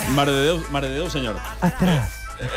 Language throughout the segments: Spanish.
Mare de Déu, señor. Atrás.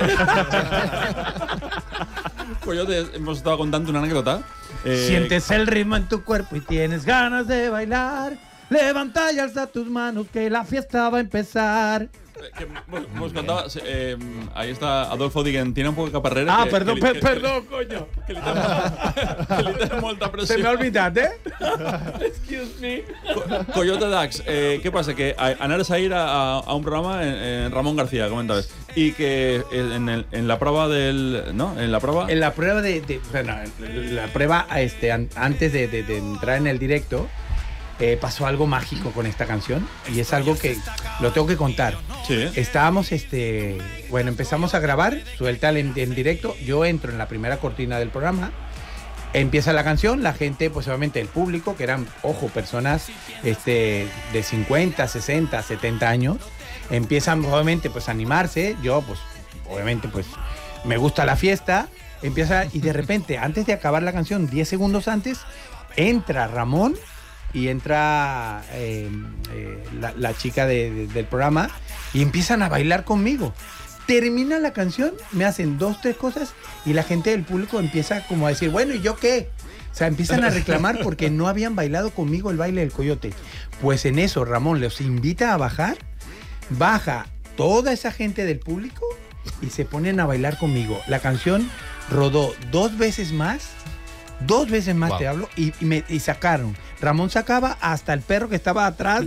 Coyote, hemos estado contando una anécdota. Sientes el ritmo en tu cuerpo y tienes ganas de bailar. Levanta y alza tus manos que la fiesta va a empezar. Que vos contaba, ahí está Adolfo Diguen, tiene un poco de caparrera. Perdón, coño. Que li té molta pressió. Se me ha olvidado, Excuse me. Coyote Dax, ¿qué pasa? Que anares a ir a un programa en Ramón García, comentabas, y que en la prueba del... ¿no? En la prueba... En la prueba la prueba antes de entrar en el directo, pasó algo mágico con esta canción y es algo que lo tengo que contar. Sí. Estábamos, empezamos a grabar, suelta en directo, yo entro en la primera cortina del programa, empieza la canción, la gente, pues obviamente el público, que eran, personas de 50, 60, 70 años, empiezan obviamente pues a animarse, yo pues obviamente pues me gusta la fiesta, empieza y de repente, antes de acabar la canción, 10 segundos antes, entra Ramón y entra la chica del programa y empiezan a bailar conmigo. Termina la canción, me hacen 2, 3 cosas y la gente del público empieza como a decir, bueno, ¿y yo qué? O sea, empiezan a reclamar porque no habían bailado conmigo el baile del coyote. Pues en eso Ramón los invita a bajar, baja toda esa gente del público y se ponen a bailar conmigo. La canción rodó 2 veces más. 2 veces más, wow. Te hablo, y sacaron. Ramón sacaba hasta el perro que estaba atrás